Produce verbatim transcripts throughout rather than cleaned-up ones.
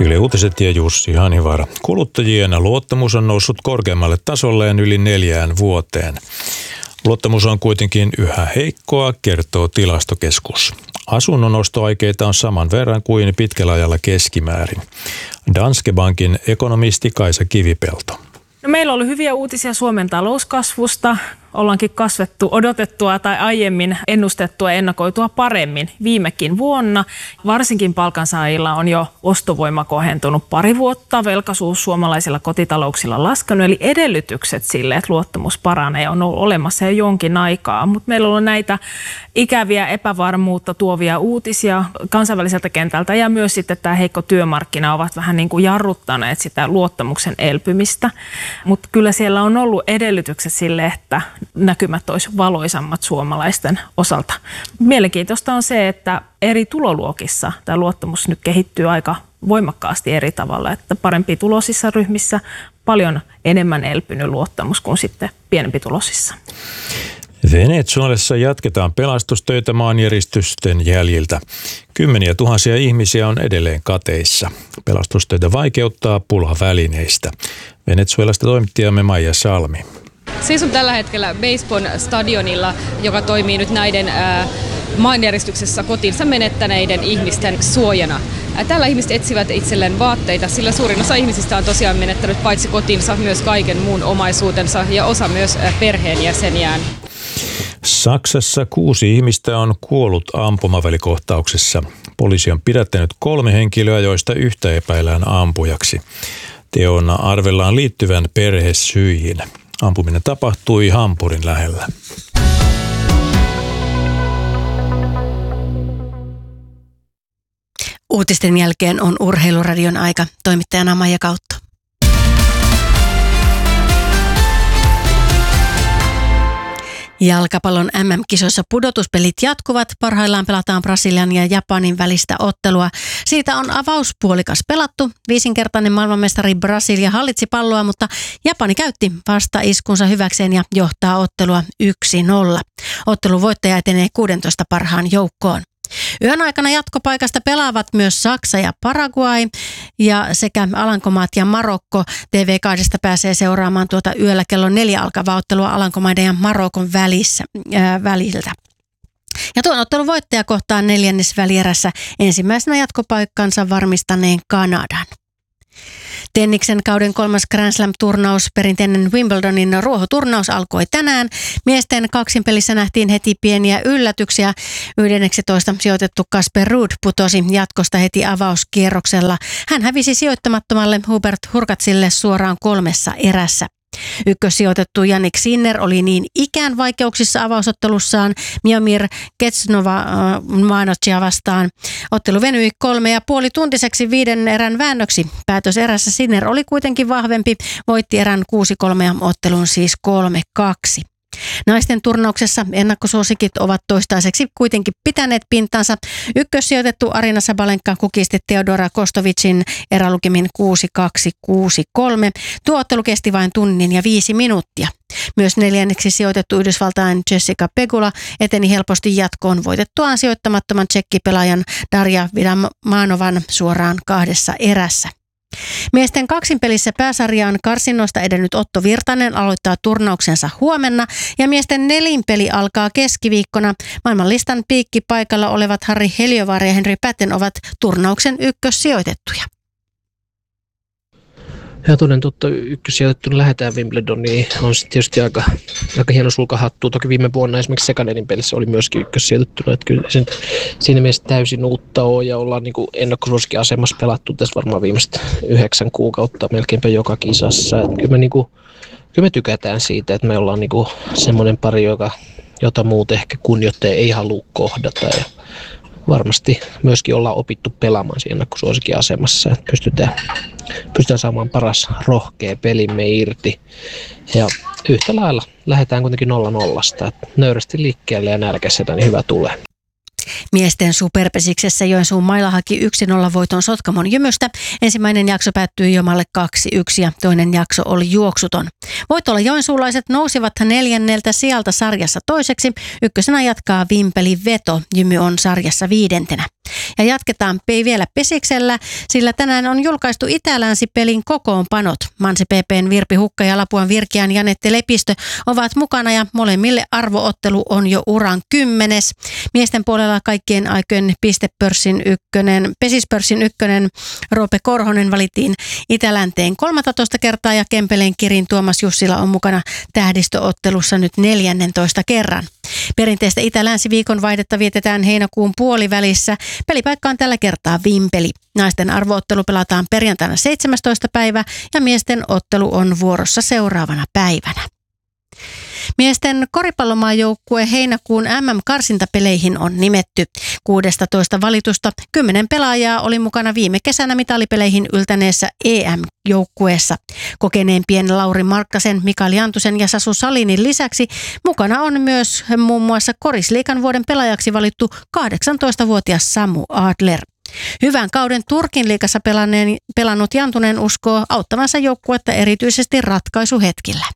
Yle Uutiset ja Jussi Hanivaara. Kuluttajien luottamus on noussut korkeammalle tasolleen yli neljään vuoteen. Luottamus on kuitenkin yhä heikkoa, kertoo Tilastokeskus. Asunnon ostoaikeita on saman verran kuin pitkällä ajalla keskimäärin. Danske Bankin ekonomisti Kaisa Kivipelto. No, meillä on ollut hyviä uutisia Suomen talouskasvusta. Ollaankin kasvettu odotettua tai aiemmin ennustettua ja ennakoitua paremmin viimekin vuonna. Varsinkin palkansaajilla on jo ostovoima kohentunut pari vuotta. Velkaisuus suomalaisilla kotitalouksilla laskenut, eli edellytykset sille, että luottamus paranee, on ollut olemassa jo jonkin aikaa. Mutta meillä on ollut näitä ikäviä epävarmuutta tuovia uutisia kansainväliseltä kentältä ja myös sitten tämä heikko työmarkkina ovat vähän niin kuin jarruttaneet sitä luottamuksen elpymistä. Mutta kyllä siellä on ollut edellytykset sille, että näkymät olisi valoisammat suomalaisten osalta. Mielenkiintoista on se, että eri tuloluokissa tämä luottamus nyt kehittyy aika voimakkaasti eri tavalla, että parempi tulosissa ryhmissä paljon enemmän elpynyt luottamus kuin sitten pienempi tulosissa. Venezuelassa jatketaan pelastustöitä maanjäristysten jäljiltä. Kymmeniä tuhansia ihmisiä on edelleen kateissa. Pelastustöitä vaikeuttaa pula välineistä. Venezuelasta toimittajamme Maija Salmi. Seison tällä hetkellä Basebon stadionilla, joka toimii nyt näiden ää, maanjäristyksessä kotinsa menettäneiden ihmisten suojana. Ää, tällä ihmiset etsivät itselleen vaatteita, sillä suurin osa ihmisistä on tosiaan menettänyt paitsi kotinsa myös kaiken muun omaisuutensa ja osa myös ää, perheenjäseniään. Saksassa kuusi ihmistä on kuollut ampumavälikohtauksessa. Poliisi on pidättänyt kolme henkilöä, joista yhtä epäillään ampujaksi. Teon arvellaan liittyvän perhesyihin. Ampuminen tapahtui Hampurin lähellä. Uutisten jälkeen on Urheiluradion aika. Toimittajana Maija Kautto. Jalkapallon M M-kisoissa pudotuspelit jatkuvat. Parhaillaan pelataan Brasilian ja Japanin välistä ottelua. Siitä on avauspuolikas pelattu. Viisinkertainen maailmanmestari Brasilia hallitsi palloa, mutta Japani käytti vastaiskunsa hyväkseen ja johtaa ottelua yksi nolla. Ottelun voittaja etenee kuusitoista parhaan joukkoon. Yön aikana jatkopaikasta pelaavat myös Saksa ja Paraguay ja sekä Alankomaat ja Marokko. T V kahdesta pääsee seuraamaan tuota yöllä kello neljä alkavaa ottelua Alankomaiden ja Marokon välissä, ää, väliltä. Ja tuon ottelun voittaja kohtaa neljännesvälierässä ensimmäisenä jatkopaikkansa varmistaneen Kanadan. Tenniksen kauden kolmas Grand Slam-turnaus, perinteinen Wimbledonin ruohoturnaus alkoi tänään. Miesten kaksinpelissä nähtiin heti pieniä yllätyksiä. yhdentoista sijoitettu Casper Ruud putosi jatkosta heti avauskierroksella. Hän hävisi sijoittamattomalle Hubert Hurkatsille suoraan kolmessa erässä. Ykkössijoitettu Jannik Sinner oli niin ikään vaikeuksissa avausottelussaan Miomir Kecnova vastaan. Ottelu venyi kolme ja puoli tuntiseksi viiden erän väännöksi. Päätöserässä Sinner oli kuitenkin vahvempi, voitti erän kuusi kolme ja ottelun siis kolme kaksi. Naisten turnauksessa ennakkosuosikit ovat toistaiseksi kuitenkin pitäneet pintansa. Ykkössijoitettu Arina Sabalenka kukisti Teodora Kostovicin erälukemin kuusi kaksi kuusi kolme. Tuo ottelu kesti vain tunnin ja viisi minuuttia. Myös neljänneksi sijoitettu Yhdysvaltain Jessica Pegula eteni helposti jatkoon voitettuaan sijoittamattoman tsekkipelaajan Darja Vidamanovan suoraan kahdessa erässä. Miesten kaksinpelissä pääsarjaan karsinnoista edennyt Otto Virtanen aloittaa turnauksensa huomenna ja miesten nelinpeli alkaa keskiviikkona. Maailmanlistan piikkipaikalla olevat Harri Heliövaara ja Henri Pätten ovat turnauksen ykkössijoitettuja. Ja toden totta ykkössijoitettuna lähdetään Wimbledoniin. On sitten tietysti aika, aika hieno sulkahattu. Toki viime vuonna esimerkiksi Sekanerin pelissä oli myöskin ykkössijoitettuna. Että kyllä sen, siinä mielessä täysin uutta on ja ollaan niin kuin ennakkosuosikkiasemassa pelattu tässä varmaan viimeiset yhdeksän kuukautta melkeinpä joka kisassa. Että kyllä, me niin kuin, kyllä me tykätään siitä, että me ollaan niin kuin semmoinen pari, joka, jota muut ehkä kunnioittaja ei halua kohdata. Ja varmasti myöskin ollaan opittu pelaamaan siinä ennakkosuosikin asemassa, että pystytään, pystytään saamaan paras rohkea pelimme irti. Ja yhtä lailla lähdetään kuitenkin nolla nollasta, että nöyrästi liikkeelle ja nälkäisenä niin hyvä tulee. Miesten superpesiksessä Joensuun Maila haki yksi nolla voiton Sotkamon Jymystä. Ensimmäinen jakso päättyi Jomalle kaksi yksi ja toinen jakso oli juoksuton. Voitolla joensuulaiset nousivat neljänneltä sieltä sarjassa toiseksi. Ykkösenä jatkaa Vimpeli Veto. Jymy on sarjassa viidentenä. Ja jatketaan vielä pesiksellä, sillä tänään on julkaistu Itä-Länsi-pelin kokoonpanot. Mansi P P:n Virpi Hukka ja Lapuan Virkian Janette Lepistö ovat mukana ja molemmille arvoottelu on jo uran kymmenes. Miesten puolella kaikkien aikojen pistepörssin ykkönen, pesispörssin ykkönen Roope Korhonen valittiin Itä-Länteen kolmetoista kertaa ja Kempeleen Kirin Tuomas Jussila on mukana tähdistöottelussa nyt neljännentoista kerran. Perinteistä Itä-Länsi-viikon vaihdetta vietetään heinäkuun puolivälissä. Pelipaikka on tällä kertaa Vimpeli. Naisten arvoottelu pelataan perjantaina seitsemästoista päivä ja miesten ottelu on vuorossa seuraavana päivänä. Miesten koripallomaajoukkue heinäkuun M M-karsintapeleihin on nimetty. kuusitoista valitusta kymmenen pelaajaa oli mukana viime kesänä mitalipeleihin yltäneessä E M-joukkueessa. Kokeneempien Lauri Markkasen, Mikael Jantusen ja Sasu Salinin lisäksi mukana on myös muun muassa Korisliigan vuoden pelaajaksi valittu kahdeksantoistavuotias Samu Adler. Hyvän kauden Turkin liigassa pelannut Jantunen uskoo auttavansa joukkuetta erityisesti ratkaisuhetkillä.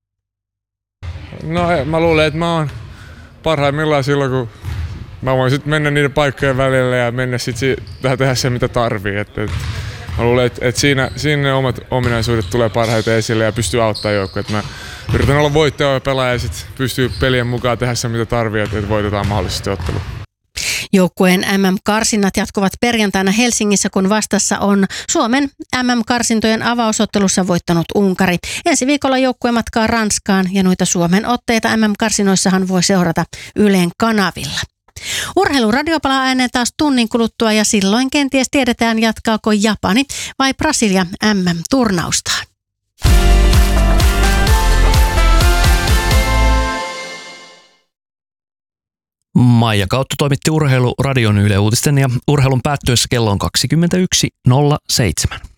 No mä luulen, että mä oon parhaimmillaan silloin, kun mä voin sitten mennä niiden paikkojen välillä ja mennä sitten tehdä se, mitä tarvii. Et, et, mä luulen, että et siinä, siinä ne omat ominaisuudet tulee parhaiten esille ja pystyy auttamaan joukkoa. Mä yritän olla voittava pelaaja ja sitten pystyy pelien mukaan tehdä se, mitä tarvii, että et voitetaan mahdollisesti ottelu. Joukkueen M M-karsinnat jatkuvat perjantaina Helsingissä, kun vastassa on Suomen M M-karsintojen avausottelussa voittanut Unkari. Ensi viikolla joukkue matkaa Ranskaan ja noita Suomen otteita M M-karsinoissahan voi seurata Ylen kanavilla. Urheiluradio palaa ääneen taas tunnin kuluttua ja silloin kenties tiedetään, jatkaako Japani vai Brasilia M M-turnaustaan. Maija Kautto toimitti Urheiluradion Yle Uutisten ja urheilun päättyessä kello on kaksikymmentäyksi nolla seitsemän.